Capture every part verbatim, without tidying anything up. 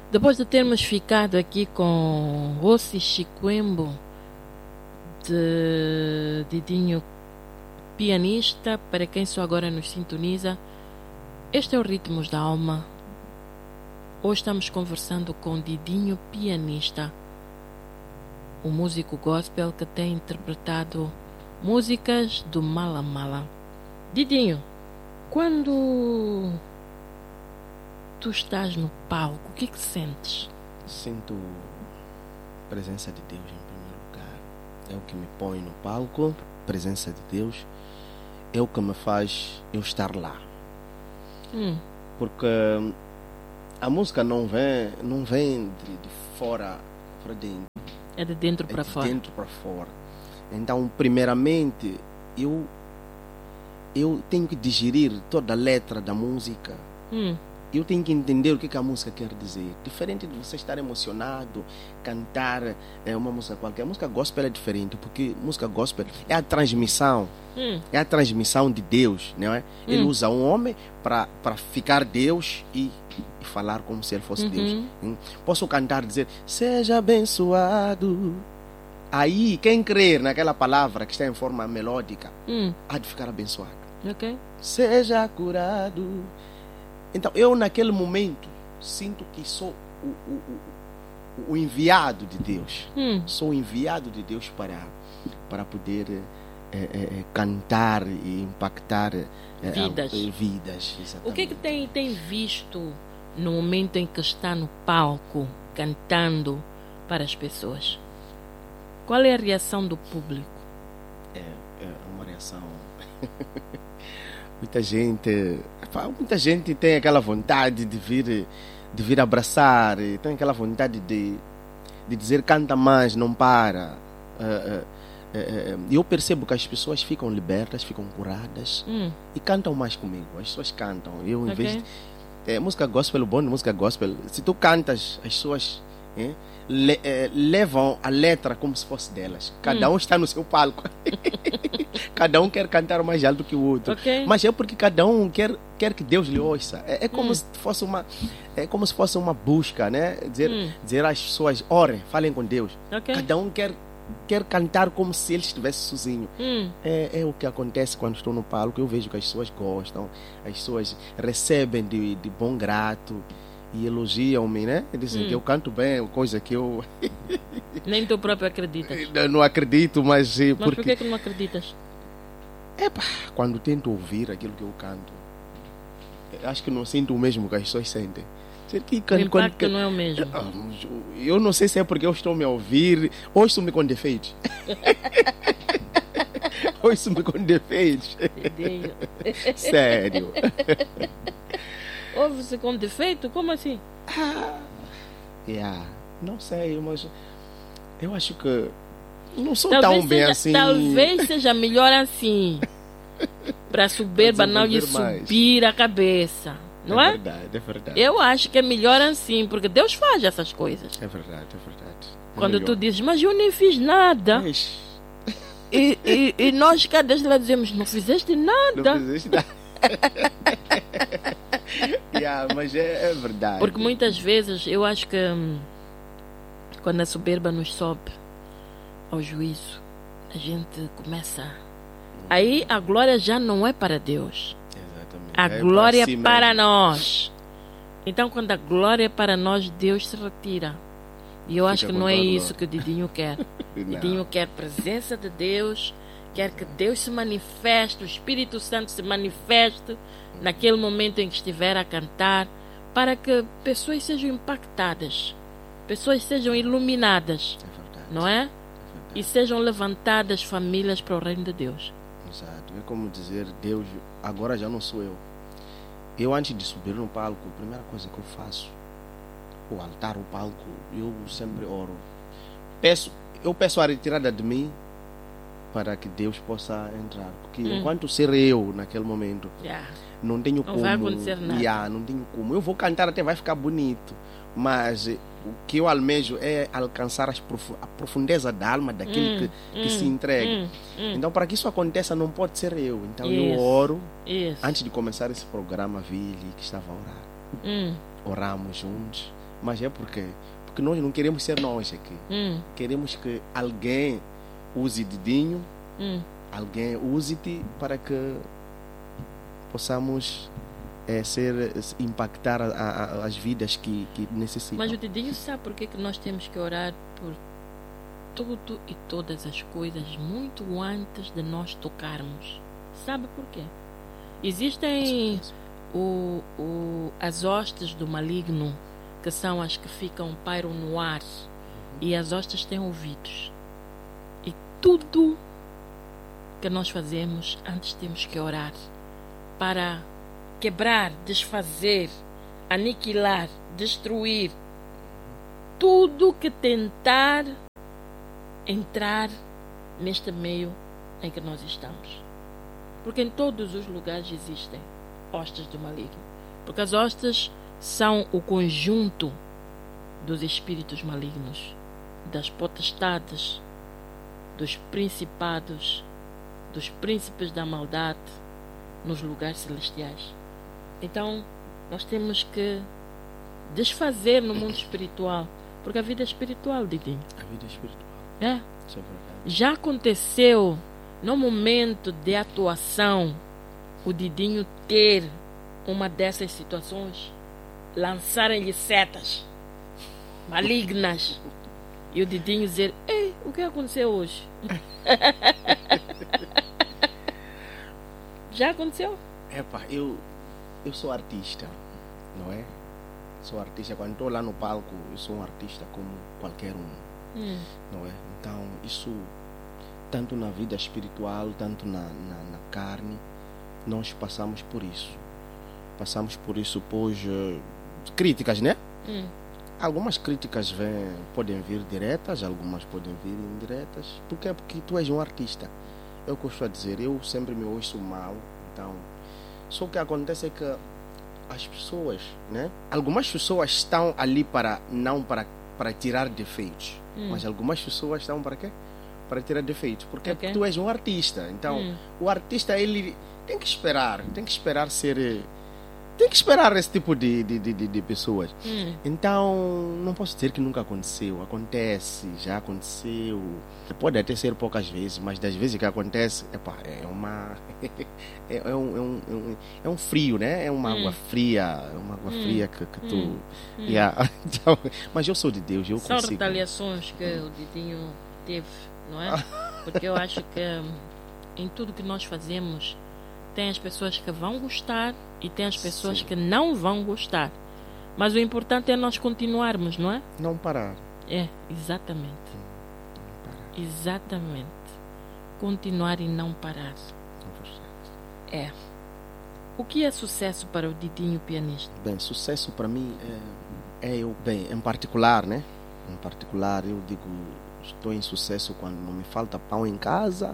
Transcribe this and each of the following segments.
Depois de termos ficado aqui com Rossi Chiquembo, de Didinho pianista, para quem só agora nos sintoniza, este é o Ritmos da Alma. Hoje estamos conversando com Didinho pianista, o músico gospel que tem interpretado músicas do Mala Mala. Didinho, quando tu estás no palco, o que é que sentes? Sinto a presença de Deus em primeiro lugar. É o que me põe no palco, a presença de Deus é o que me faz eu estar lá. Hum. Porque a música não vem, não vem de, de fora para dentro. É de dentro É para de fora. dentro para fora. Então, primeiramente, eu eu tenho que digerir toda a letra da música. Hum. Eu tenho que entender o que, que a música quer dizer. Diferente de você estar emocionado, cantar é, uma música qualquer. A música gospel é diferente, porque música gospel é a transmissão. Hum. É a transmissão de Deus, não é? Ele Hum. usa um homem para ficar Deus e, e falar como se ele fosse Uhum. Deus. Hum. Posso cantar, dizer, seja abençoado. Aí, quem crer naquela palavra que está em forma melódica, Hum. há de ficar abençoado. Ok. Seja curado. Então, eu naquele momento sinto que sou o, o, o, o enviado de Deus. Hum. Sou o enviado de Deus para, para poder é, é, cantar e impactar é, Vidas. é, vidas. O que é que tem, tem visto no momento em que está no palco, cantando para as pessoas? Qual é a reação do público? É, é uma reação. Muita gente, muita gente tem aquela vontade de vir, de vir abraçar, tem aquela vontade de, de dizer canta mais, não para. Uh, uh, uh, eu percebo que as pessoas ficam libertas, ficam curadas Hum. e cantam mais comigo. As pessoas cantam. Eu, em Ok. vez de, é, música gospel, o bom de música gospel, se tu cantas, as pessoas é, le, é, levam a letra como se fosse delas. Cada Hum. um está no seu palco. Cada um quer cantar mais alto que o outro. Ok. Mas é porque cada um quer, quer que Deus lhe ouça. É, é como Hum. se fosse uma é como se fosse uma busca, né? Dizer, Hum. dizer às pessoas, orem, falem com Deus. Ok. Cada um quer, quer cantar como se ele estivesse sozinho. Hum. É, é o que acontece quando estou no palco. Eu vejo que as pessoas gostam, as pessoas recebem de, de bom grato e elogiam-me, né? Dizem Hum. que eu canto bem, coisa que eu Nem tu próprio acreditas. não acredito, mas, eh, Mas por porque que que não acreditas? Epa, quando tento ouvir aquilo que eu canto, eu acho que não sinto o mesmo que as pessoas sentem. Sei que O quando- quando- impacto não é o mesmo. Ah, eu não sei se é porque eu estou me a ouvir ou estou-me com defeitos. Ou estou-me com defeitos. Didinho. Sério. Ouve-se com defeito? Como assim? Yeah. Não sei, mas eu acho que não sou Talvez tão bem seja, assim. talvez seja melhor assim. Para a soberba não lhe desenvolver mais. subir a cabeça. Não é? verdade, é verdade. Eu acho que é melhor assim, porque Deus faz essas coisas. É verdade, é verdade. É Quando tu melhor. dizes, mas eu nem fiz nada. Eish, E, e, e nós cá desde lá dizemos, não fizeste não nada. fizeste nada. Yeah, mas é, é verdade. Porque muitas vezes eu acho que hum, quando a soberba nos sobe ao juízo, a gente começa. Aí a glória já não é para Deus. Exatamente. A É glória si é para mesmo. nós. Então, quando a glória é para nós, Deus se retira. E eu Fica acho que com não é toda a isso glória. que o Didinho quer. Não. Didinho quer a presença de Deus, quer que Deus se manifeste, o Espírito Santo se manifeste naquele momento em que estiver a cantar, para que pessoas sejam impactadas, pessoas sejam iluminadas, É verdade. não é? É verdade. E sejam levantadas famílias para o reino de Deus. Exato. É como dizer, Deus, agora já não sou eu. Eu, antes de subir no palco, a primeira coisa que eu faço, o altar, o palco, eu sempre oro. Peço, eu peço a retirada de mim para que Deus possa entrar. Porque Hum. enquanto ser eu naquele momento, Yeah. não tenho Não como. vai acontecer nada. Yeah, não tenho como. Eu vou cantar até vai ficar bonito. Mas eh, o que eu almejo é alcançar as profu- a profundeza da alma daquele Hum, que, que hum, se entrega. hum, hum. Então, para que isso aconteça, não pode ser eu. Então, Isso. eu oro. Isso. Antes de começar esse programa, vi ali que estava a orar. Hum. Oramos juntos. Mas é porque porque nós não queremos ser nós aqui. Hum. Queremos que alguém use Didinho, Hum. alguém use-te para que possamos é, ser, impactar a, a, as vidas que, que necessitam. Mas o Didinho sabe por que que nós temos que orar por tudo e todas as coisas muito antes de nós tocarmos. Sabe por quê? Existem o, o, as hostes do maligno, que são as que ficam, pairam no ar, e as hostes têm ouvidos. E tudo que nós fazemos, antes temos que orar para quebrar, desfazer, aniquilar, destruir tudo que tentar entrar neste meio em que nós estamos. Porque em todos os lugares existem hostes do maligno. Porque as hostes são o conjunto dos espíritos malignos, das potestades, dos principados, dos príncipes da maldade nos lugares celestiais. Então, nós temos que desfazer no mundo espiritual, porque a vida é espiritual, Didinho. A vida é espiritual. É. Isso é verdade. Já aconteceu no momento de atuação o Didinho ter uma dessas situações, lançarem-lhe setas malignas e o Didinho dizer: ei, o que aconteceu hoje? Já aconteceu? Epá, eu, eu sou artista, não é? Sou artista. Quando estou lá no palco, eu sou um artista como qualquer um, Hum. não é? Então, isso, tanto na vida espiritual, tanto na, na, na carne, nós passamos por isso. Passamos por isso, pois, eh, críticas, né? Hum. Algumas críticas vêm, podem vir diretas, algumas podem vir indiretas. Por quê? Porque tu és um artista. É o que eu estou a dizer. Eu sempre me ouço mal. Então, só o que acontece é que as pessoas, né? Algumas pessoas estão ali para não para, para tirar defeitos. Hum. Mas algumas pessoas estão para quê? Para tirar defeitos. Porque Ok. tu és um artista. Então, Hum. o artista, ele tem que esperar. Tem que esperar ser... eh, Tem que esperar esse tipo de, de, de, de- de pessoas. Hum. Então, não posso dizer que nunca aconteceu. Acontece, já aconteceu. Pode até ser poucas vezes, mas das vezes que acontece, epá, é uma. é, é um, é, um, é, um, é um frio, né? É uma Hum. água fria. É uma água Hum. fria que, que tu. Hum. Hum. Yeah. Então, mas eu sou de Deus, eu São consigo. retaliações que o Didinho teve, não é? Porque eu acho que hum, em tudo que nós fazemos tem as pessoas que vão gostar e tem as pessoas Sim. que não vão gostar. Mas o importante é nós continuarmos, não é? Não parar. É, exatamente. Não parar. Exatamente. Continuar e não parar. Não parar. É. O que é sucesso para o Didinho pianista? Bem, sucesso para mim é, é eu, bem, em particular, né? Em particular, eu digo, estou em sucesso quando não me falta pão em casa,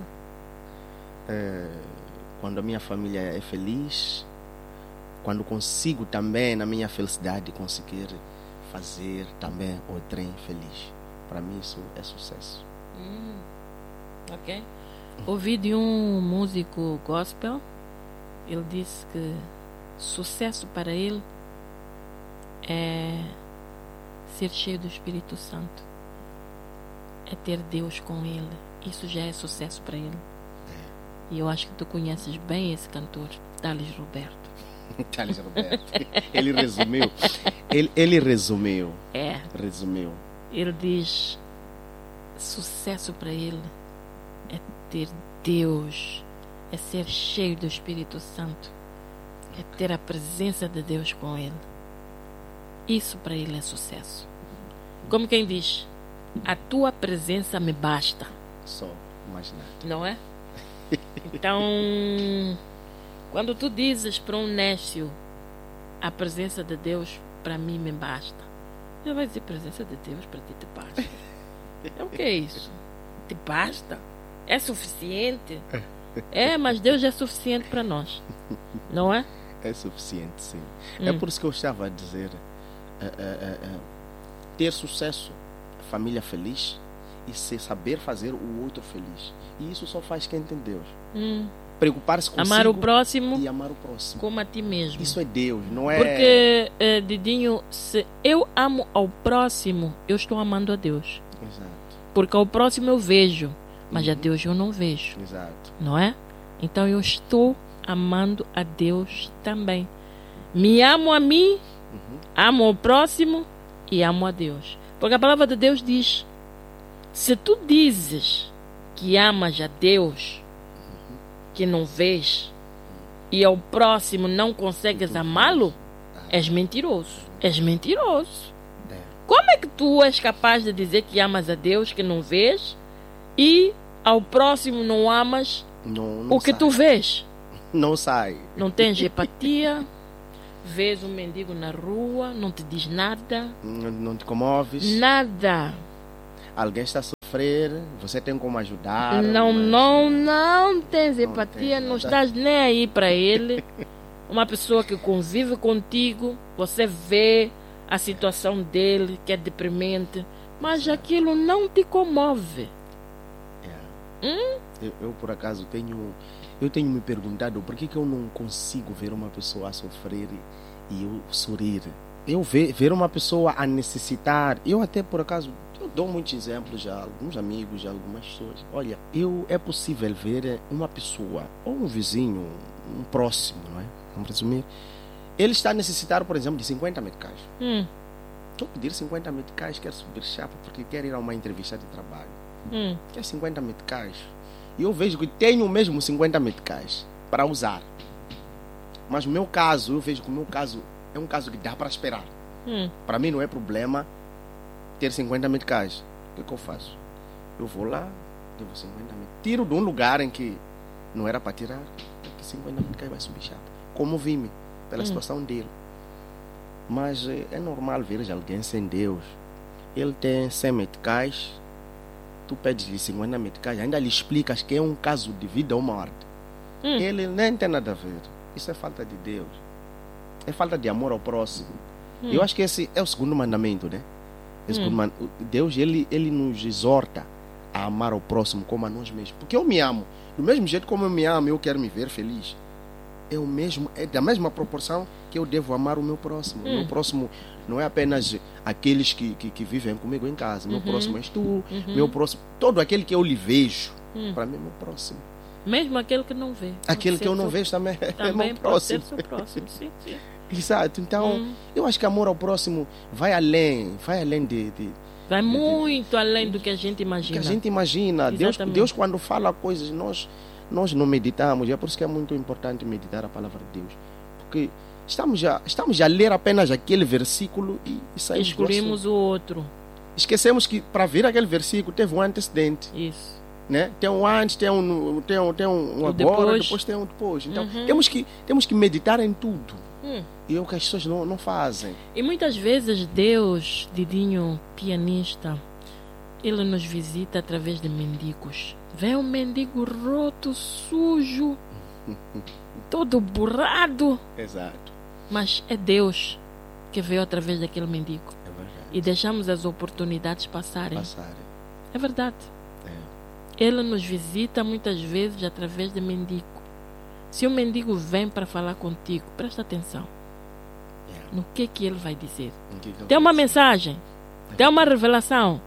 é, quando a minha família é feliz, quando consigo também, na minha felicidade, conseguir fazer também o trem feliz. Para mim, isso é sucesso. Hum, ok. Ouvi de um músico gospel, ele disse que sucesso para ele é ser cheio do Espírito Santo, é ter Deus com ele. Isso já é sucesso para ele. E eu acho que tu conheces bem esse cantor, Thales Roberto. Thales Roberto. Ele resumiu. Ele, ele resumiu. É, Resumiu. ele diz: sucesso para ele é ter Deus, é ser cheio do Espírito Santo, é ter a presença de Deus com ele. Isso para ele é sucesso. Como quem diz: a tua presença me basta, Só, mais nada. não é? Então, quando tu dizes para um nécio: a presença de Deus para mim me basta, ele vai dizer: presença de Deus para ti te basta. É o que é isso? Te basta? É suficiente? É, mas Deus é suficiente para nós, não é? É suficiente, sim. Hum. É por isso que eu estava a dizer: é, é, é, é, ter sucesso, família feliz e se saber fazer o outro feliz. E isso só faz quem tem Deus. Hum, preocupar-se consigo amar o próximo e amar o próximo. como a ti mesmo. Isso é Deus, não é... Porque, eh, Didinho, se eu amo ao próximo, eu estou amando a Deus. Exato. Porque ao próximo eu vejo, mas Uhum. a Deus eu não vejo, Exato. não é? Então eu estou amando a Deus também. Me amo a mim, Uhum. amo o próximo e amo a Deus. Porque a palavra de Deus diz: se tu dizes que amas a Deus, que não vês, e ao próximo não consegues amá-lo, és mentiroso. És mentiroso. É. Como é que tu és capaz de dizer que amas a Deus, que não vês, e ao próximo não amas Não, não o que sai. tu vês? Não sai. Não tens empatia, vês um mendigo na rua, não te diz nada, Não, não te comoves. nada. Alguém está a sofrer, você tem como ajudar. Não, mas- não, não tens Não empatia, tem não nada. estás nem aí para ele. Uma pessoa que convive contigo, você vê a situação dele, que é deprimente, mas aquilo não te comove. É. Hum? Eu, eu, por acaso, tenho, eu tenho me perguntado por que, que eu não consigo ver uma pessoa a sofrer e eu sorrir. Eu ver, ver uma pessoa a necessitar, eu até, por acaso, eu dou muitos exemplos a alguns amigos, a algumas pessoas. Olha, eu, é possível ver uma pessoa, ou um vizinho, um próximo, não é? Vamos resumir. Ele está a necessitar, por exemplo, de cinquenta meticais. Hum, Estou a pedir cinquenta meticais, quer subir chapa porque quer ir a uma entrevista de trabalho. hum, Quer cinquenta meticais. E eu vejo que tenho mesmo cinquenta meticais para usar. Mas no meu caso, eu vejo que o meu caso é um caso que dá para esperar. hum. Para mim não é problema ter cinquenta meticais. O que, que eu faço? Eu vou lá, devo cinquenta meticais. Tiro de um lugar em que não era para tirar. Porque cinquenta meticais vai subir chapa. Comovi-me pela Hum. situação dele. Mas eh, é normal ver alguém sem Deus. Ele tem cem meticais. Tu pedes-lhe cinquenta meticais. Ainda lhe explicas que é um caso de vida ou morte. Hum. Ele nem tem nada a ver. Isso é falta de Deus. É falta de amor ao próximo. Hum. Eu acho que esse é o segundo mandamento, né? É o segundo Hum. man- Deus, ele, ele nos exorta a amar ao próximo como a nós mesmos. Porque eu me amo. Do mesmo jeito como eu me amo, eu quero me ver feliz. É, o mesmo, é da mesma proporção que eu devo amar o meu próximo. O Hum. meu próximo não é apenas aqueles que, que, que vivem comigo em casa. Meu Uhum. próximo és tu. Uhum. Meu próximo, todo aquele que eu lhe vejo, Hum. para mim é meu próximo. Mesmo aquele que não vê. Pode Aquele ser que eu não seu- vejo também é Também meu pode ser próximo. seu próximo, sim, sim. Exato. Então, Hum. eu acho que amor ao próximo vai além, vai além de, de Vai muito além do que a gente do imagina. que a gente imagina. Deus, Exatamente. Deus, quando fala coisas, nós, nós não meditamos. E é por isso que é muito importante meditar a palavra de Deus. Porque estamos a, estamos a ler apenas aquele versículo e, e saímos do Excluímos assunto. o outro. Esquecemos que para ver aquele versículo teve um antecedente. Isso. Né? Tem um antes, tem um, tem um, tem um O agora, depois. depois tem um depois. Então, Uhum. temos, que, temos que meditar em tudo. Hum. E é o que as pessoas não, não fazem. E muitas vezes Deus, Didinho, pianista, ele nos visita através de mendigos. Vê um mendigo roto, sujo, todo borrado, Exato. mas é Deus que veio através daquele mendigo. É verdade. E deixamos as oportunidades passarem. Passarem. É verdade. É. Ele nos visita muitas vezes através de mendigo. Se o mendigo vem para falar contigo, presta atenção É. no que que ele vai dizer. O que que eu Tem uma penso? mensagem, tem uma revelação.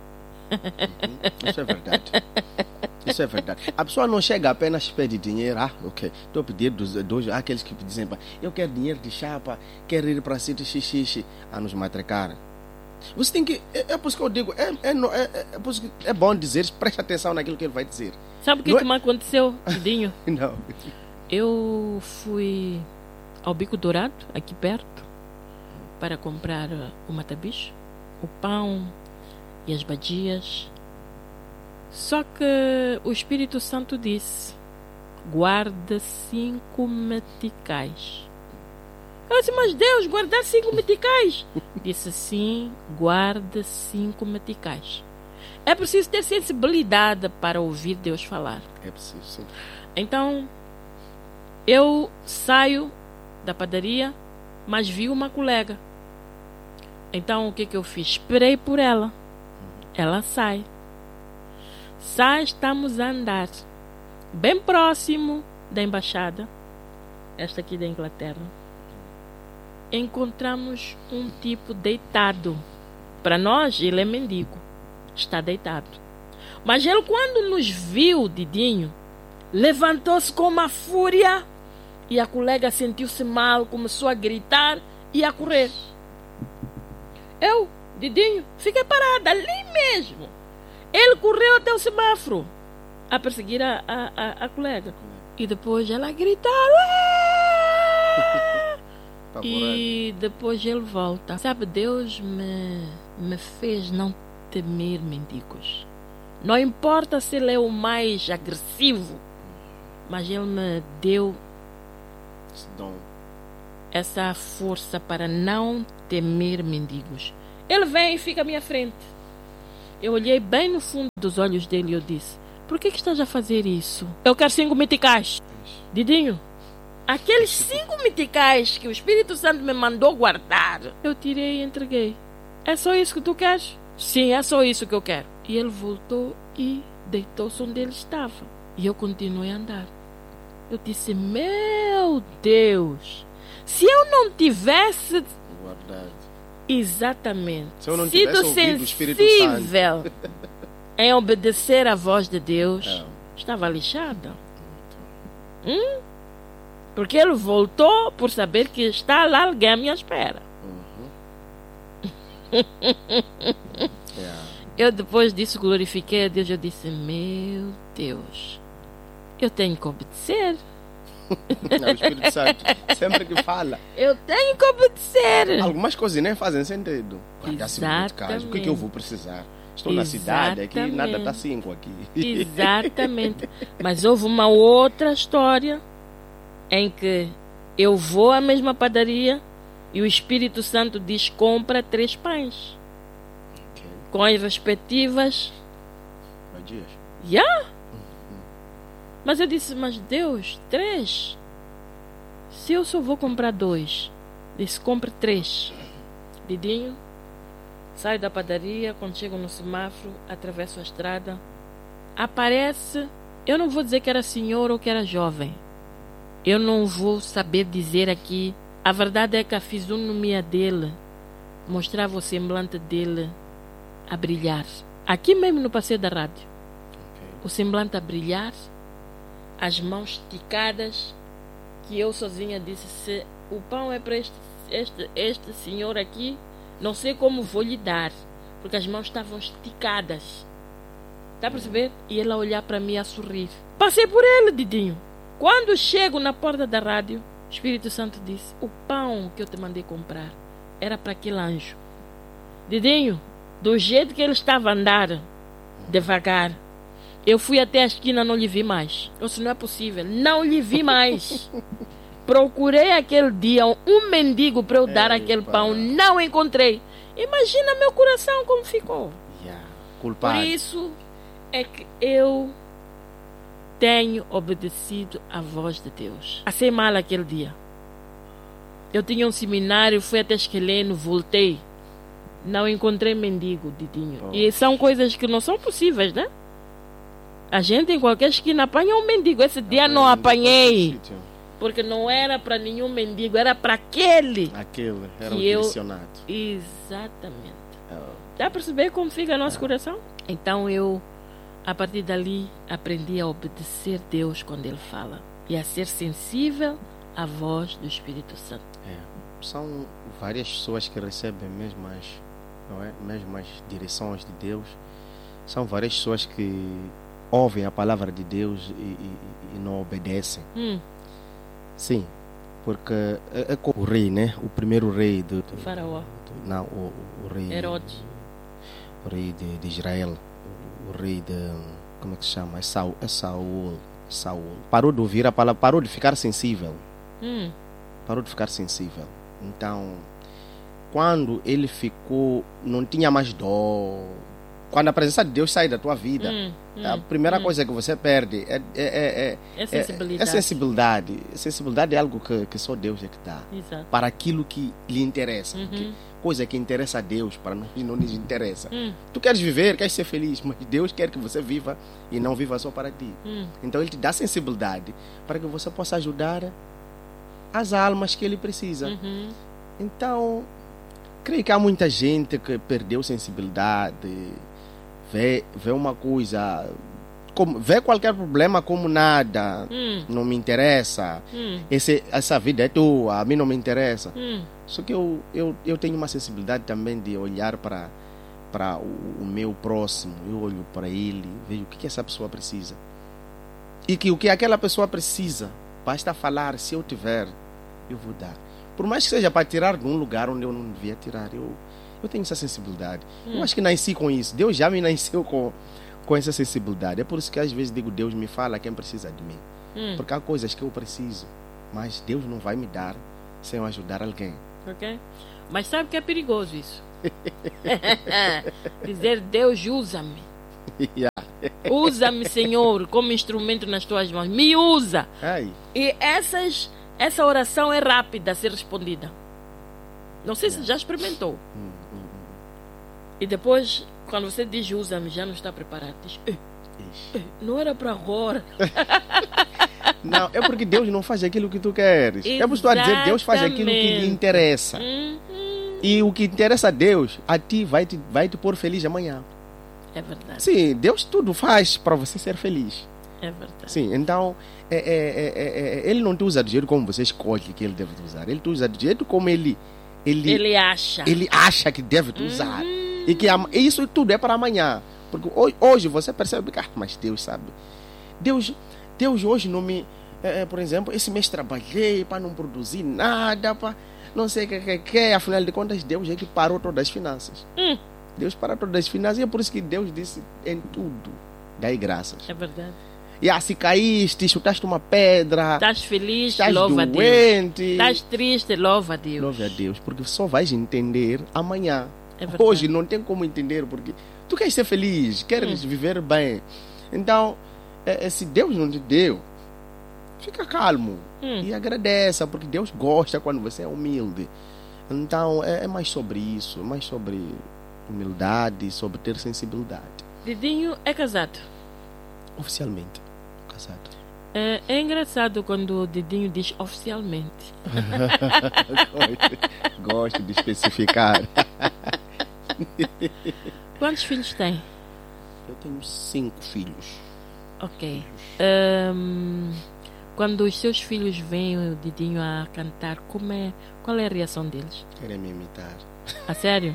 Uhum, isso é verdade. Isso é verdade. A pessoa não chega apenas e pede dinheiro. Ah, ok. Estou a pedir dos, dos aqueles que dizem, "Pá, eu quero dinheiro de chapa, quero ir para sítio xixi a nos matracar." Você tem que. É, é por isso que eu digo, é, é, no- é, é, é por isso que é bom dizer, preste atenção naquilo que ele vai dizer. Sabe o que, Não que é- me aconteceu, Didinho? Não. Eu fui ao Bico Dourado, aqui perto, para comprar uh, o matabicho, o pão e as badias. Só que o Espírito Santo disse: guarda cinco meticais. Eu disse: mas Deus, guardar cinco meticais? Disse: sim, guarda cinco meticais. É preciso ter sensibilidade para ouvir Deus falar. É preciso, sim. Então, eu saio da padaria, mas vi uma colega. Então, o que que eu fiz? Esperei por ela. Ela sai. Sai, estamos a andar. Bem próximo da embaixada, esta aqui da Inglaterra, encontramos um tipo deitado. Para nós, ele é mendigo, está deitado. Mas ele, quando nos viu, Didinho, levantou-se com uma fúria e a colega sentiu-se mal, começou a gritar e a correr. Eu, Didinho, fiquei parada ali mesmo. Ele correu até o semáforo a perseguir a, a, a, a colega. E depois ela gritou. E depois ele volta. Sabe, Deus me, me fez não temer mendigos. Não importa se ele é o mais agressivo, mas ele me deu essa força para não temer mendigos. Ele vem e fica à minha frente. Eu olhei bem no fundo dos olhos dele e eu disse: por que, que estás a fazer isso? Eu quero cinco meticais. Didinho, aqueles cinco meticais que o Espírito Santo me mandou guardar, eu tirei e entreguei. É só isso que tu queres? Sim, é só isso que eu quero. E ele voltou e deitou-se onde ele estava. E eu continuei a andar. Eu disse: meu Deus, se eu não tivesse guardado, exatamente, se eu não sido tivesse sensível em obedecer à voz de Deus, é. estava lixada. Hum? Porque ele voltou por saber que está lá alguém à minha espera. Uhum. yeah. Eu depois disso glorifiquei a Deus. Eu disse: meu Deus, eu tenho que obedecer. Não, o Espírito Santo sempre que fala, eu tenho que obedecer. Algumas coisas nem fazem sentido. Exatamente. O que é que eu vou precisar? Estou na cidade, aqui nada está cinco aqui. Exatamente. Mas houve uma outra história em que eu vou à mesma padaria e o Espírito Santo diz: compra três pães. Okay. Com as respectivas vadias. Já? Yeah. Mas eu disse: mas Deus, três? Se eu só vou comprar dois. Disse: compre três. Didinho, saio da padaria, quando chego no semáforo, atravesso a estrada, aparece, eu não vou dizer que era senhor ou que era jovem. Eu não vou saber dizer aqui. A verdade é que a fisionomia dele mostrava o semblante dele a brilhar. Aqui mesmo no passeio da rádio. Okay. O semblante a brilhar, as mãos esticadas, que eu sozinha disse: se o pão é para este, este, este senhor aqui, não sei como vou lhe dar, porque as mãos estavam esticadas. Está a perceber? E ele a olhar para mim, a sorrir. Passei por ele, Didinho. Quando chego na porta da rádio, o Espírito Santo disse: o pão que eu te mandei comprar era para aquele anjo. Didinho, do jeito que ele estava a andar, devagar, eu fui até a esquina, não lhe vi mais. Eu disse: não é possível, não lhe vi mais. Procurei aquele dia um mendigo para eu dar Ei, aquele pá. pão, não encontrei. Imagina meu coração como ficou. Yeah. Culpado. Por isso é que eu tenho obedecido à voz de Deus. Passei mal aquele dia. Eu tinha um seminário, fui até Esqueleno, voltei. Não encontrei mendigo, Didinho. Oh. E são coisas que não são possíveis, né? A gente em qualquer esquina apanha um mendigo. Esse dia não apanhei. Porque não era para nenhum mendigo, era para aquele. Aquele, era um direcionado. Eu... Exatamente. Oh. Dá para perceber como fica nosso oh. coração? Então eu, a partir dali, aprendi a obedecer Deus quando Ele fala. E a ser sensível à voz do Espírito Santo. É. São várias pessoas que recebem mesmo as, não é? mesmo as direções de Deus. São várias pessoas que ouvem a palavra de Deus e, e, e não obedecem. Hum. Sim, porque é, é como o rei, né? O primeiro rei do, do Faraó. Do, não, o, o rei Herodes. O rei de, de Israel. O, o rei de, como é que se chama? É Saul, é Saul. Saul. Parou de ouvir a palavra, parou de ficar sensível. Hum. Parou de ficar sensível. Então, quando ele ficou, não tinha mais dó, quando a presença de Deus sai da tua vida, Hum, hum, a primeira hum. coisa que você perde é, é, é, É é, sensibilidade. é sensibilidade. Sensibilidade é algo que, que só Deus é que dá. Exato. Para aquilo que lhe interessa. Uhum. Porque coisa que interessa a Deus, para nós não nos interessa. Hum, Tu queres viver, queres ser feliz, mas Deus quer que você viva e não viva só para ti. hum. Então Ele te dá sensibilidade para que você possa ajudar as almas que Ele precisa. Uhum. Então, creio que há muita gente que perdeu sensibilidade, vê, vê uma coisa, como, vê qualquer problema como nada, Hum, não me interessa, hum, Esse, essa vida é tua, a mim não me interessa. hum. Só que eu, eu, eu tenho uma sensibilidade também de olhar para, para o, o meu próximo, eu olho para ele, vejo o que, que essa pessoa precisa. E que o que aquela pessoa precisa, basta falar, se eu tiver, eu vou dar. Por mais que seja para tirar de um lugar onde eu não devia tirar, eu, eu tenho essa sensibilidade. Hum. Eu acho que nasci com isso. Deus já me nasceu com, com essa sensibilidade. É por isso que às vezes digo, Deus me fala quem precisa de mim. Hum. Porque há coisas que eu preciso, mas Deus não vai me dar sem eu ajudar alguém. Ok? Mas sabe que é perigoso isso? Dizer, Deus, usa-me. Yeah. Usa-me, Senhor, como instrumento nas tuas mãos. Me usa. Ai, E essas, essa oração é rápida a ser respondida. Não sei se já experimentou. hum, hum, hum. E depois, quando você diz usa-me, já não está preparado. Diz, "Eh, Ixi. eh, não era para agora." Não, é porque Deus não faz aquilo que tu queres. É por isso que estou a dizer, Deus faz aquilo que lhe Exatamente. interessa. Hum, hum. E o que interessa a Deus, a ti vai te, vai te pôr feliz amanhã. É verdade. Sim, Deus tudo faz para você ser feliz. É verdade. Sim, então é, é, é, é, é, Ele não te usa do jeito como você escolhe que Ele deve te usar. Ele te usa do jeito como Ele Ele, Ele acha. ele acha que deve te usar. Uhum. E que am- isso tudo é para amanhã. Porque ho- hoje você percebe que, ah, mas Deus sabe. Deus, Deus hoje não me... é, é, por exemplo, esse mês trabalhei para não produzir nada, para não sei o que, que, que. Afinal de contas, Deus é que parou todas as finanças. Hum, Deus parou todas as finanças e é por isso que Deus disse em tudo. Dai graças. é verdade. E ah, se caíste, chutaste uma pedra, Estás feliz, estás louva a Deus. doente, Estás triste, louva a Deus. louve a Deus, porque só vais entender amanhã. É verdade. Hoje não tem como entender, porque tu queres ser feliz, queres Hum. viver bem. Então, é, é, se Deus não te deu, fica calmo Hum. e agradeça, porque Deus gosta quando você é humilde. Então, é, é mais sobre isso, é mais sobre humildade, sobre ter sensibilidade. Didinho é casado. Oficialmente, casado. É, é engraçado quando o Didinho diz oficialmente. gosto, gosto de especificar. Quantos filhos tem? Eu tenho cinco filhos. Ok. Ahm, quando os seus filhos veem o Didinho a cantar, como é, qual é a reação deles? Querem me imitar. A sério?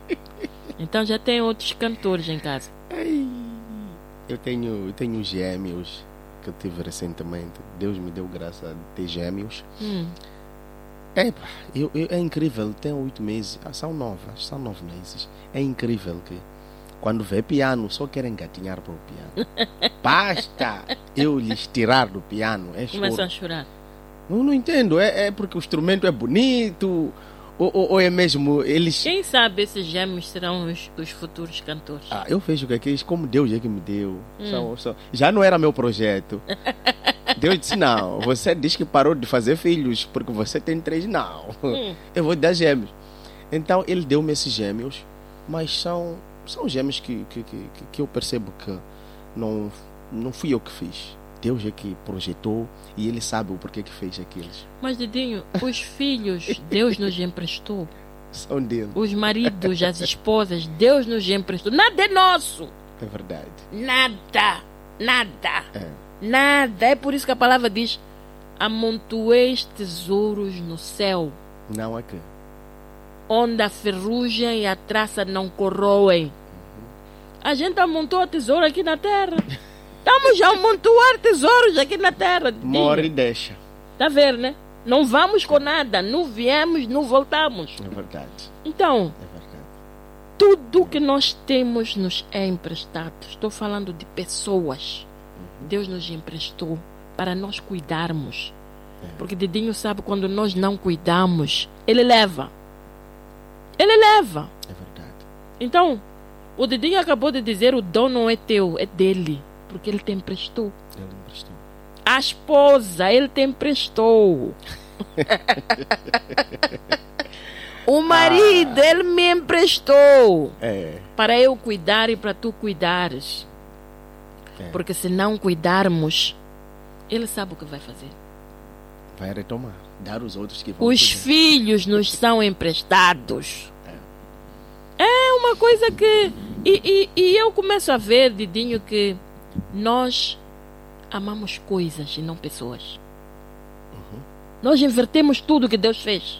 Então já tem outros cantores em casa. Ai, Eu tenho, eu tenho gêmeos que eu tive recentemente. Deus me deu graça de ter gêmeos. Hum. Epa, eu, eu, é incrível, tem oito meses, ah, são nove, acho que são nove meses. É incrível que quando vê piano, só querem engatinhar para o piano. Basta eu lhes tirar do piano, é choro. Começam a chorar. Não, não entendo, é, é porque o instrumento é bonito, ou, ou, ou é mesmo eles... Quem sabe esses gêmeos serão os, os futuros cantores? Ah, eu vejo que aqueles, como Deus é que me deu, Hum. são- são- já não era meu projeto. Deus disse, não, você diz que parou de fazer filhos porque você tem três, não. Hum. Eu vou dar gêmeos. Então ele deu-me esses gêmeos, mas são, são gêmeos que, que, que, que eu percebo que não, não fui eu que fiz. Deus é que projetou e ele sabe o porquê que fez aqueles. Mas Didinho, os filhos Deus nos emprestou. São dele, Os maridos, as esposas, Deus nos emprestou. Nada é nosso. é verdade. Nada. Nada. É. Nada. É por isso que a palavra diz: amontoeis tesouros no céu, Não aqui. onde a ferrugem e a traça não corroem. A gente amontoa tesouro aqui na terra. Estamos a amontoar tesouros aqui na terra. Morre e deixa. Está a ver, né? Não vamos com nada. Não viemos, não voltamos. É verdade. Então, É verdade. tudo que nós temos nos é emprestado. Estou falando de pessoas. Deus nos emprestou para nós cuidarmos. Porque Didinho sabe, quando nós não cuidamos, Ele leva. Ele leva. É verdade. Então, O Didinho acabou de dizer: o dom não é teu, é dele, porque ele te emprestou. Ele me emprestou. A esposa, ele te emprestou. O marido, Ah. ele me emprestou. É. Para eu cuidar e para tu cuidares. É. Porque se não cuidarmos, ele sabe o que vai fazer. Vai retomar. Dar os outros que vão Os cuidar. filhos nos são emprestados. É uma coisa que... E, e, e eu começo a ver, Didinho, que nós amamos coisas e não pessoas. Uhum. Nós invertemos tudo que Deus fez.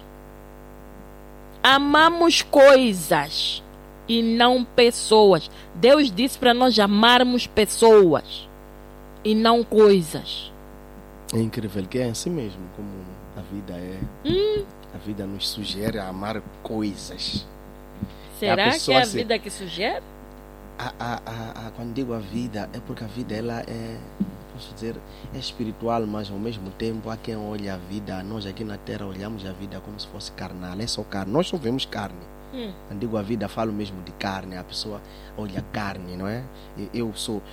Amamos coisas e não pessoas. Deus disse para nós amarmos pessoas e não coisas. É incrível que é assim mesmo, como a vida é. Hum, A vida nos sugere a amar coisas. será que pessoa é a se- vida que sugere? A, a, a, a, quando digo a vida, é porque a vida ela é, posso dizer, é espiritual, mas ao mesmo tempo há quem olha a vida, nós aqui na Terra olhamos a vida como se fosse carnal, é só carne, nós só vemos carne. Hum. Quando digo a vida, falo mesmo de carne, a pessoa olha carne, não é? E Eu sou,